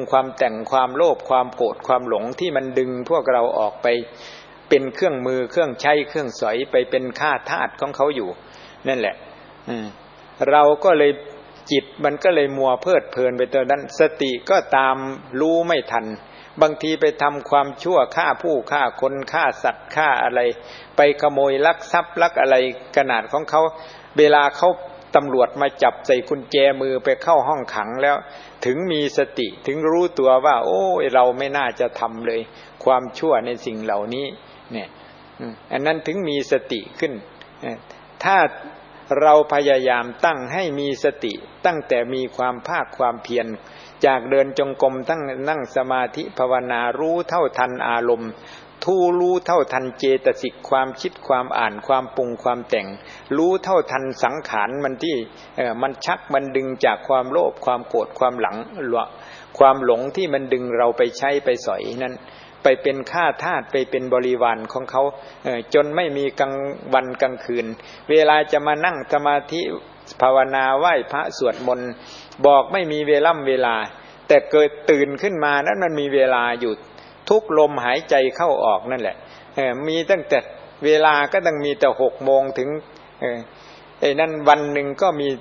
ความแต่งความโลภความโกรธความหลงที่มันดึงพวกเราออกไปเป็นเครื่องมือเครื่องใช้เครื่องสอยไปเป็นข้าทาสของเขาอยู่นั่นแหละเราก็เลยจิตมันก็เลยมัวเพลิดเพลินไปตอนนั้นสติก็ตามรู้ไม่ทันบางทีไปทำความชั่วฆ่าผู้ฆ่าคนฆ่าสัตว์ฆ่าอะไรไปขโมยลักทรัพย์ลักอะไรขนาดของเขาเวลาเขาตำรวจมาจับใส่กุญแจมือไปเข้าห้องขังแล้วถึงมีสติถึงรู้ตัวว่าโอ้เราไม่น่าจะทำเลยความชั่วในสิ่งเหล่านี้เนี่ยอันนั้นถึงมีสติขึ้นถ้าเราพยายามตั้งให้มีสติตั้งแต่มีความภาคความเพียรจากเดินจงกรมตั้งนั่งสมาธิภาวนารู้เท่าทันอารมณ์รู้เท่าทันเจตสิกความคิดความอ่านความปรุงความแต่งรู้เท่าทันสังขารมันที่มันชักมันดึงจากความโลภความโกรธความความหลงที่มันดึงเราไปใช้ไปสอยนั้นไปเป็นข้าทาสไปเป็นบริวารของเขาจนไม่มีกลางวันกลางคืนเวลาจะมานั่งสมาธิภาวนาไหว้พระสวดมนต์บอกไม่มีเวลาแต่เกิดตื่นขึ้นมานั้นมันมีเวลาอยู่ทุกลมหายใจเข้าออกนั่นแหละมีตั้งแต่เวลาก็ต้องมีแต่6 โมงถึงนั่นวันหนึ่งก็มี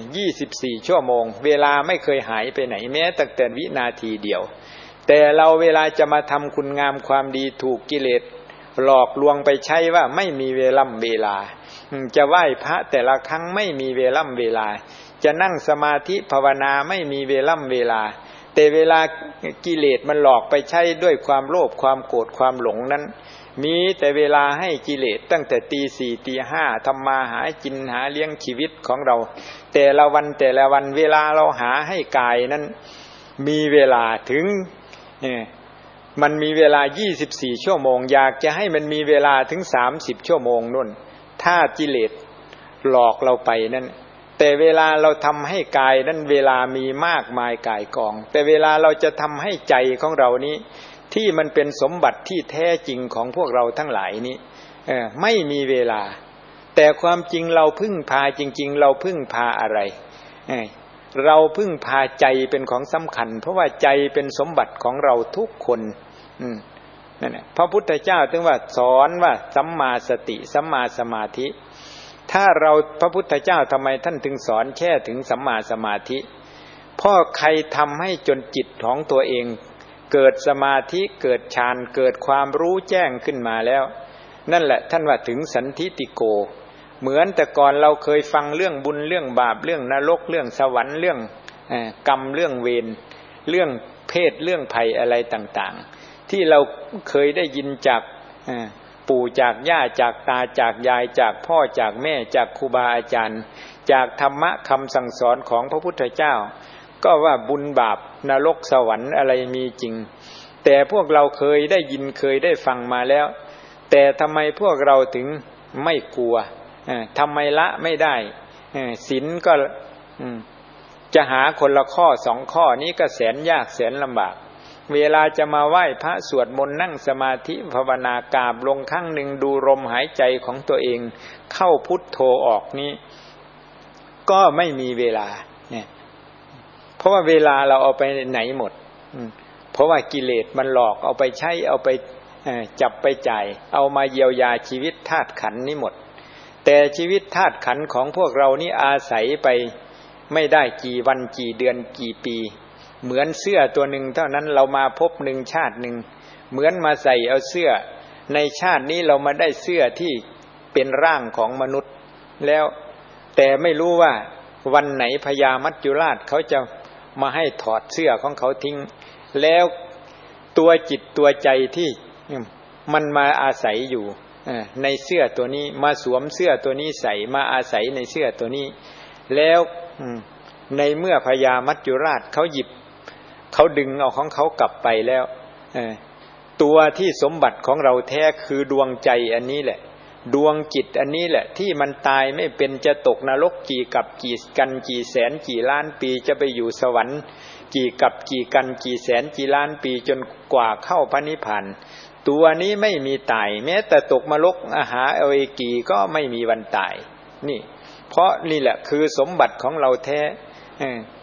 24 ชั่วโมงเวลาไม่เคยหายไปไหนแม้ตั้งแต่วินาทีเดียวแต่เราเวลาจะมาทำคุณงามความดีถูกกิเลสหลอกลวงไปใช้ว่าไม่มีเวลาจะไหว้พระแต่ละครั้งไม่มีเวลาจะนั่งสมาธิภาวนาไม่มีเวลาแต่เวลากิเลสมันหลอกไปใช้ด้วยความโลภความโกรธความหลงนั้นมีแต่เวลาให้กิเลสตั้งแต่ตี 4 ตี 5ทำมาหากินหาเลี้ยงชีวิตของเราแต่ละวันเวลาเราหาให้กายนั้นมีเวลาถึงมันมีเวลา24 ชั่วโมงอยากจะให้มันมีเวลาถึง30 ชั่วโมงนู่นถ้ากิเลสหลอกเราไปนั้นแต่เวลาเราทำให้กายนั้นเวลามีมากมายก่ายกองแต่เวลาเราจะทำให้ใจของเรานี้ที่มันเป็นสมบัติที่แท้จริงของพวกเราทั้งหลายนี้ไม่มีเวลาแต่ความจริงเราพึ่งพาจริงๆเราพึ่งพาอะไรเราพึ่งพาใจเป็นของสำคัญเพราะว่าใจเป็นสมบัติของเราทุกคนนั่นแหละพระพุทธเจ้าถึงว่าสอนว่าสัมมาสติสัมมาสมาธิถ้าเราพระพุทธเจ้าทำไมท่านถึงสอนแค่ถึงสัมมาสมาธิเพราะใครทำให้จนจิตของตัวเองเกิดสมาธิเกิดฌานเกิดความรู้แจ้งขึ้นมาแล้วนั่นแหละท่านว่าถึงสันทิติโกเหมือนแต่ก่อนเราเคยฟังเรื่องบุญเรื่องบาปเรื่องนรกเรื่องสวรรค์เรื่องกรรมเรื่องเวรเรื่องเพศเรื่องภัยอะไรต่างๆที่เราเคยได้ยินจากปู่จากย่าจากตาจากยายจากพ่อจากแม่จากครูบาอาจารย์จากธรรมะคำสั่งสอนของพระพุทธเจ้าก็ว่าบุญบาปนรกสวรรค์อะไรมีจริงแต่พวกเราเคยได้ยินเคยได้ฟังมาแล้วแต่ทำไมพวกเราถึงไม่กลัวทำไมละไม่ได้ศีลก็จะหาคนละข้อ2 ข้อนี้ก็แสนยากแสนลำบากเวลาจะมาไหว้พระสวดมนต์นั่งสมาธิภาวนากราบลงครั้งหนึ่งดูลมหายใจของตัวเองเข้าพุทโธออกนี้ก็ไม่มีเวลาเนี่ยเพราะว่าเวลาเราเอาไปไหนหมดเพราะว่ากิเลสมันหลอกเอาไปใช้เอาไปจับไปจ่ายเอามาเยียวยาชีวิตธาตุขันธ์นี้หมดแต่ชีวิตธาตุขันธ์ของพวกเรานี่อาศัยไปไม่ได้กี่วันกี่เดือนกี่ปีเหมือนเสื้อตัวหนึ่งเท่านั้นเรามาพบหนึ่งชาติหนึ่งเหมือนมาใส่เอาเสื้อในชาตินี้เรามาได้เสื้อที่เป็นร่างของมนุษย์แล้วแต่ไม่รู้ว่าวันไหนพญามัจจุราชเขาจะมาให้ถอดเสื้อของเขาทิ้งแล้วตัวจิตตัวใจที่มันมาอาศัยอยู่ในเสื้อตัวนี้มาสวมเสื้อตัวนี้ใส่มาอาศัยในเสื้อตัวนี้แล้วในเมื่อพญามัจจุราชเขาหยิบเขาดึงเอาของเขากลับไปแล้วตัวที่สมบัติของเราแท้คือดวงใจอันนี้แหละดวงจิตอันนี้แหละที่มันตายไม่เป็นจะตกนรกกี่กับกี่กันกี่แสนกี่ล้านปีจะไปอยู่สวรรค์กี่กับกี่กันกี่แสนกี่ล้านปีจนกว่าเข้าพระนิพพานตัวนี้ไม่มีตายแม้แต่ตกนรกอาหาเอกีก็ไม่มีวันตายนี่เพราะนี่แหละคือสมบัติของเราแท้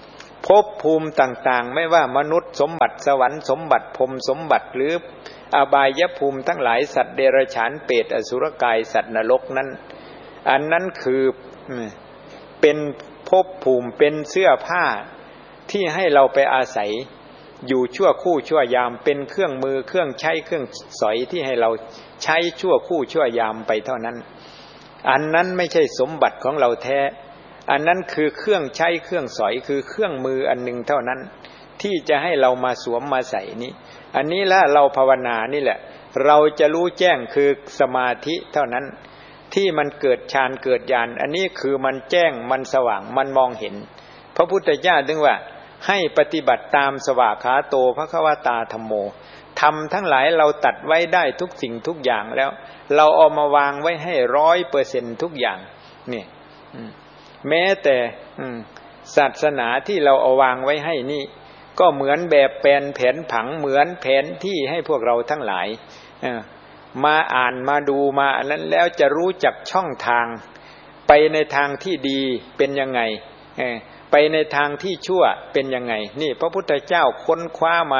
ภพภูมิต่างๆไม่ว่ามนุษย์สมบัติสวรรค์สมบัติพรหมสมบัติหรืออบายภูมิทั้งหลายสัตว์เดรัจฉานเปรตอสุรกายสัตว์นรกนั้นอันนั้นคือเป็นภพภูมิเป็นเสื้อผ้าที่ให้เราไปอาศัยอยู่ชั่วคู่ชั่วยามเป็นเครื่องมือเครื่องใช้เครื่องสอยที่ให้เราใช้ชั่วคู่ชั่วยามไปเท่านั้นอันนั้นไม่ใช่สมบัติของเราแท้อันนั้นคือเครื่องใช้เครื่องสอยคือเครื่องมืออันหนึ่งเท่านั้นที่จะให้เรามาสวมมาใส่นี้อันนี้ละเราภาวนานี่แหละเราจะรู้แจ้งคือสมาธิเท่านั้นที่มันเกิดฌานเกิดญาณอันนี้คือมันแจ้งมันสว่างมันมองเห็นพระพุทธเจ้าจึงว่าให้ปฏิบัติตามสวากขาโตภควตาธัมโมธรรมทั้งหลายเราตัดไว้ได้ทุกสิ่งทุกอย่างแล้วเราเอามาวางไว้ให้ 100% ทุกอย่างนี่แม้แต่ศาสนาที่เราเอาวางไว้ให้นี่ก็เหมือนแบบแผนผังเหมือนแผนที่ให้พวกเราทั้งหลายมาอ่านมาดูมาอันนั้นแล้วจะรู้จักช่องทางไปในทางที่ดีเป็นยังไงไปในทางที่ชั่วเป็นยังไงนี่พระพุทธเจ้าค้นคว้ามา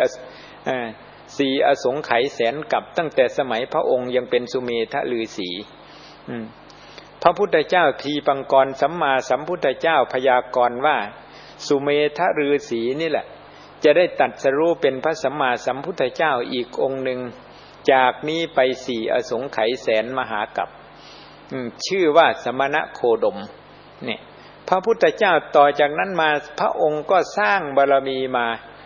4 อสงไขยแสนกับตั้งแต่สมัยพระองค์ยังเป็นสุเมธฤาษีพระพุทธเจ้าทีปังกรสัมมาสัมพุทธเจ้าพยากรณ์ว่าสุเมธฤาษีนี่แหละจะได้ตรัสรู้เป็นพระสัมมาสัมพุทธเจ้าอีกองค์หนึ่งจากนี้ไป4 อสงไขยแสนมหากัปชื่อว่าสมณโคดมเนี่ยพระพุทธเจ้าต่อจากนั้นมาพระองค์ก็สร้างบารมีมา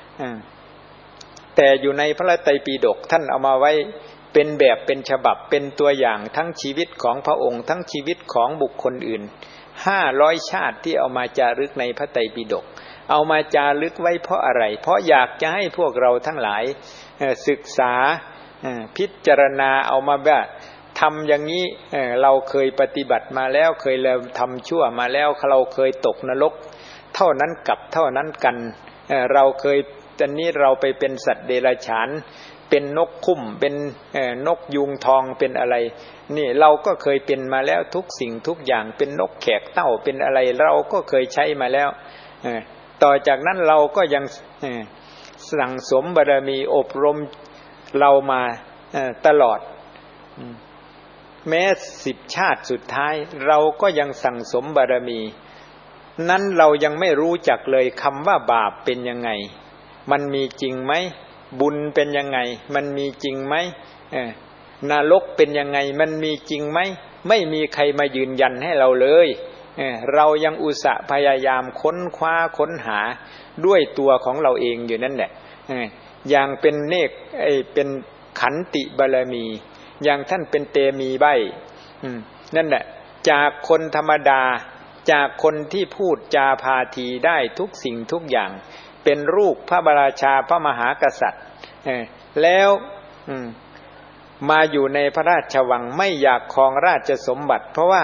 แต่อยู่ในพระไตรปิฎกท่านเอามาไว้เป็นแบบเป็นฉบับเป็นตัวอย่างทั้งชีวิตของพระองค์ทั้งชีวิตของบุคคลอื่น500ชาติที่เอามาจารึกในพระไตรปิฎกเอามาจารึกไว้เพราะอะไรเพราะอยากจะให้พวกเราทั้งหลายศึกษาพิจารณาเอามาว่าทำอย่างนี้เราเคยปฏิบัติมาแล้วเคยเราทำชั่วมาแล้วเราเคยตกนรกเท่านั้นกับเท่านั้นกันเราเคยตอนนี้เราไปเป็นสัตว์เดรัจฉานเป็นนกคุ้มเป็นนกยูงทองเป็นอะไรนี่เราก็เคยเป็นมาแล้วทุกสิ่งทุกอย่างเป็นนกแขกเต้าเป็นอะไรเราก็เคยใช้มาแล้วต่อจากนั้นเราก็ยังสั่งสมบารมีอบรมเรามาตลอดแม้10 ชาติสุดท้ายเราก็ยังสั่งสมบารมีนั้นเรายังไม่รู้จักเลยคำว่าบาปเป็นยังไงมันมีจริงไหมบุญเป็นยังไงมันมีจริงไหมนรกเป็นยังไงมันมีจริงไหมไม่มีใครมายืนยันให้เราเลยเรายังอุตส่าห์พยายามค้นคว้าค้นหาด้วยตัวของเราเองอยู่นั่นแหละอย่างเป็นเนกเป็นขันติบารมีอย่างท่านเป็นเตมีใบนั่นแหละจากคนธรรมดาจากคนที่พูดจาพาทีได้ทุกสิ่งทุกอย่างเป็นลูกพระราชาพระมหากษัตริย์แล้วมาอยู่ในพระราชวังไม่อยากครองราชสมบัติเพราะว่า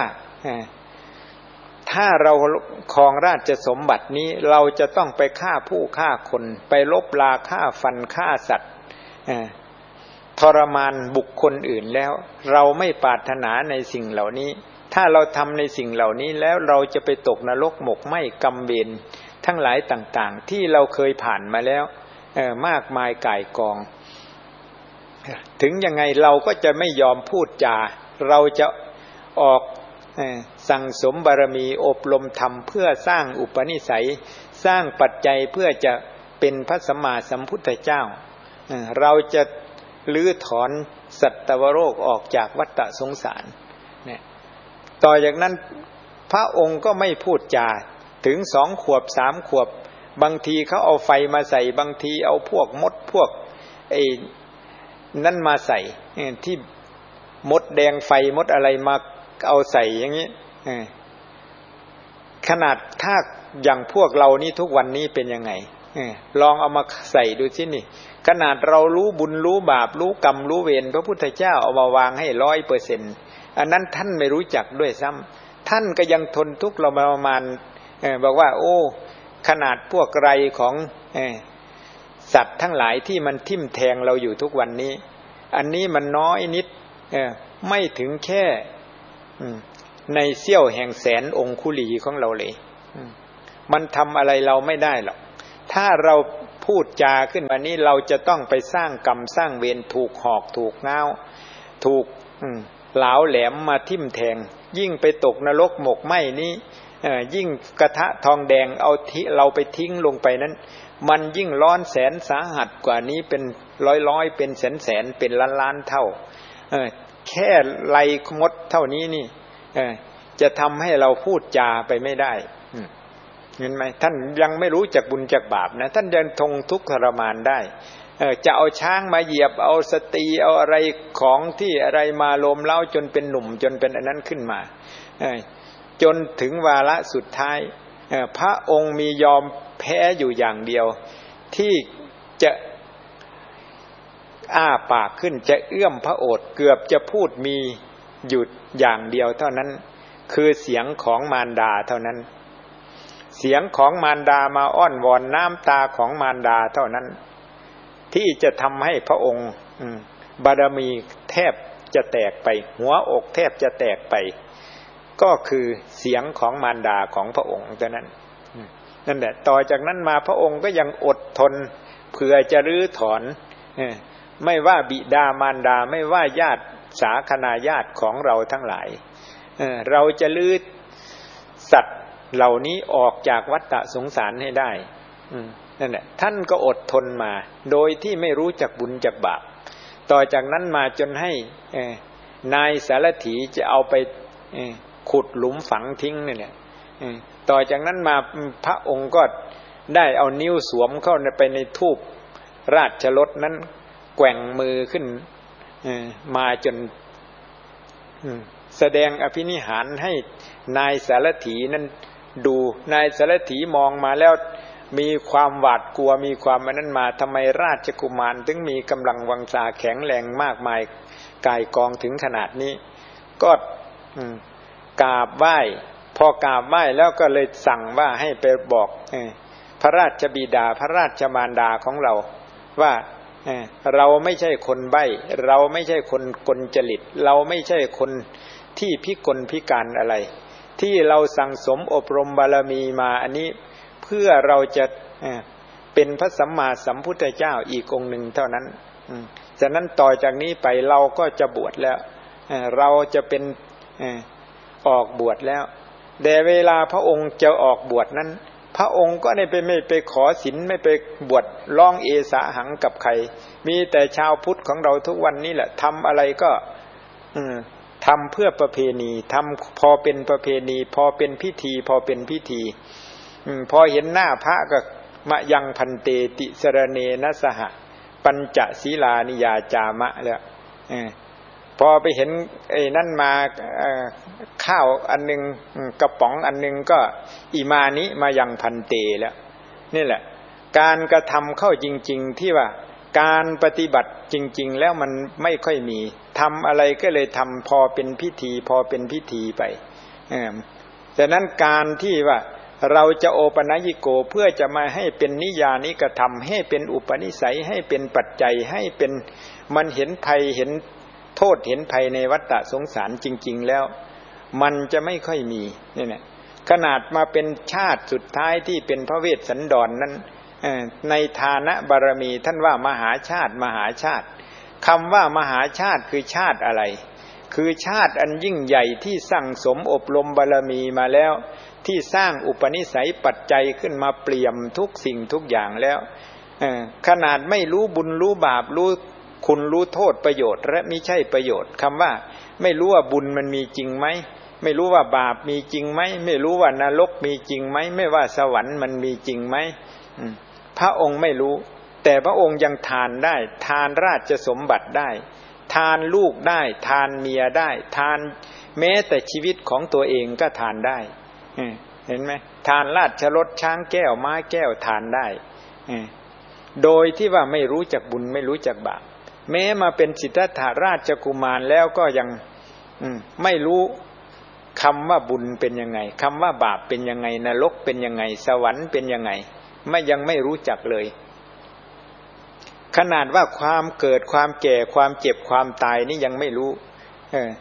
ถ้าเราครองราชสมบัตินี้เราจะต้องไปฆ่าผู้ฆ่าคนไปลบราฆ่าฟันฆ่าสัตว์ทรมานบุคคลอื่นแล้วเราไม่ปรารถนาในสิ่งเหล่านี้ถ้าเราทำในสิ่งเหล่านี้แล้วเราจะไปตกนรกหมกไหม้กรรมเวรทั้งหลายต่างๆที่เราเคยผ่านมาแล้วมากมายก่ายกองถึงยังไงเราก็จะไม่ยอมพูดจาเราจะออกสั่งสมบารมีอบรมธรรมเพื่อสร้างอุปนิสัยสร้างปัจจัยเพื่อจะเป็นพระสัมมาสัมพุทธเจ้าเราจะลื้อถอนสัตวโรคออกจากวัฏสงสารเนี่ยต่อจากนั้นพระองค์ก็ไม่พูดจาถึง2 ขวบ3 ขวบบางทีเขาเอาไฟมาใส่บางทีเอาพวกมดพวกนั่นมาใส่ที่มดแดงไฟมดอะไรมาเอาใส่อย่างนี้ขนาดถ้าอย่างพวกเรานี่ทุกวันนี้เป็นยังไงลองเอามาใส่ดูสินี่ขนาดเรารู้บุญรู้บาปรู้กรรมรู้เวรพระพุทธเจ้าเอามาวางให้ 100% อันนั้นท่านไม่รู้จักด้วยซ้ำท่านก็ยังทนทุกข์เราประมาณบอกว่าโอ้ขนาดพวกไรของสัตว์ทั้งหลายที่มันทิ่มแทงเราอยู่ทุกวันนี้อันนี้มันน้อยนิดไม่ถึงแค่ในเสี้ยวแห่งแสนองคุลีของเราเลยมันทำอะไรเราไม่ได้หรอกถ้าเราพูดจาขึ้นมานี้เราจะต้องไปสร้างกรรมสร้างเวรถูกหอกถูกง้าวถูกเหลาแหลมมาทิ่มแทงยิ่งไปตกนรกหมกไหม้นี้ยิ่งกระทะทองแดงเอาเราไปทิ้งลงไปนั้นมันยิ่งร้อนแสนสาหัสกว่านี้เป็นร้อยเป็นแสนเป็นล้านเท่าแค่ไล่มดเท่านี้นี่จะทำให้เราพูดจาไปไม่ได้เห็นไหมท่านยังไม่รู้จักบุญจักบาปนะท่านยังทนทุกข์ทรมานได้จะเอาช้างมาเหยียบเอาสตรีเอาอะไรของที่อะไรมาโลมเล้าจนเป็นหนุ่มจนเป็นอันนั้นขึ้นมาจนถึงวาระสุดท้ายพระองค์มียอมแพ้อยู่อย่างเดียวที่จะอ้าปากขึ้นจะเอื้อมพระโอษฐ์เกือบจะพูดมีหยุดอย่างเดียวเท่านั้นคือเสียงของมารดาเท่านั้นเสียงของมารดามาอ้อนวอนน้ำตาของมารดาเท่านั้นที่จะทำให้พระองค์บารมีแทบจะแตกไปหัวอกแทบจะแตกไปก็คือเสียงของมารดาของพระองค์เท่านั้นนั่นแหละต่อจากนั้นมาพระองค์ก็ยังอดทนเพื่อจะรื้อถอนไม่ว่าบิดามารดาไม่ว่าญาติสาคนาญาติของเราทั้งหลายเราจะรื้อสัตว์เหล่านี้ออกจากวัฏฏะสงสารให้ได้นั่นแหละท่านก็อดทนมาโดยที่ไม่รู้จักบุญจักบาปต่อจากนั้นมาจนให้นายสารถีจะเอาไปขุดหลุมฝังทิ้งนี่แหละต่อจากนั้นมาพระองค์ก็ได้เอานิ้วสวมเข้าไปในธูปราชรสนั้นแกว่งมือขึ้นมาจนแสดงอภินิหารให้นายสารถีนั้นดูนายสารถีมองมาแล้วมีความหวาดกลัวมีความนั้นมาทำไมราชกุมารถึงมีกำลังวังชาแข็งแรงมากมายกายกองถึงขนาดนี้ก็กราบไหว้พอกราบไหว้แล้วก็เลยสั่งว่าให้ไปบอกพระราชบิดาพระราชมารดาของเราว่าเราไม่ใช่คนใบ้เราไม่ใช่คนกลจริตเราไม่ใช่คนที่พิกลพิการอะไรที่เราสั่งสมอบรมบารมีมาอันนี้เพื่อเราจะเป็นพระสัมมาสัมพุทธเจ้าอีกองค์หนึ่งเท่านั้นฉะนั้นต่อจากนี้ไปเราก็จะบวชแล้วเราจะเป็นออกบวชแล้วแต่เวลาพระองค์จะออกบวชนั้นพระองค์ก็ไม่ไปขอศีลไม่ไปบวชร้องเอสะหังกับใครมีแต่ชาวพุทธของเราทุกวันนี้แหละทำอะไรก็ทำเพื่อประเพณีทำพอเป็นประเพณีพอเป็นพิธีพอเป็นพิธีพอเห็นหน้าพระก็มะยังพันเตติสรเนนะสหปัญจศีลานิยาจามะแล้วพอไปเห็นไอ้นั่นมาข้าวอันนึงกระป๋องอันนึงก็อิมานิมายังพันเตแล้วนี่แหละการกระทำเข้าจริงๆที่ว่าการปฏิบัติจริงๆแล้วมันไม่ค่อยมีทำอะไรก็เลยทำพอเป็นพิธีพอเป็นพิธีไปฉะนั้นการที่ว่าเราจะโอปนัญิโกเพื่อจะมาให้เป็นนิยานิกระทำให้เป็นอุปนิสัยให้เป็นปัจจัยให้เป็นมันเห็นภัยเห็นโทษเห็นภัยในวัฏฏะสงสารจริงๆแล้วมันจะไม่ค่อยมีนี่แหละขนาดมาเป็นชาติสุดท้ายที่เป็นพระเวสสันดร นั้นในฐานะบารมีท่านว่ามหาชาติมหาชาติคำว่ามหาชาติคือชาติอะไรคือชาติอันยิ่งใหญ่ที่สั่งสมอบรมบารมีมาแล้วที่สร้างอุปนิสัยปัจจัยขึ้นมาเปี่ยมทุกสิ่งทุกอย่างแล้วขนาดไม่รู้บุญรู้บาปรู้คุณรู้โทษประโยชน์และมิใช่ประโยชน์คำว่าไม่รู้ว่าบุญมันมีจริงไหมไม่รู้ว่าบาปมีจริงไหมไม่รู้ว่านรกมีจริงไหมไม่ว่าสวรรค์มันมีจริงไหมพระองค์ไม่รู้แต่พระองค์ยังทานได้ทานราชสมบัติได้ทานลูกได้ทานเมียได้ทานแม้แต่ชีวิตของตัวเองก็ทานได้เห็นไหมทานราชรถช้างแก้วม้าแก้วทานได้โดยที่ว่าไม่รู้จักบุญไม่รู้จักบาปแม้มาเป็นสิทธัตถราชกุมารแล้วก็ยังไม่รู้คำว่าบุญเป็นยังไงคำว่าบาปเป็นยังไงนรกเป็นยังไงสวรรค์เป็นยังไงยังไม่รู้จักเลยขนาดว่าความเกิดความแก่ความเจ็บความตายนี่ยังไม่รู้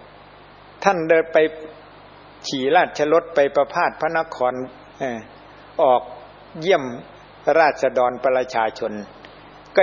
ท่านเดินไปขี่ราชรถไปประพาสพระนครออกเยี่ยมราษฎรประชาชน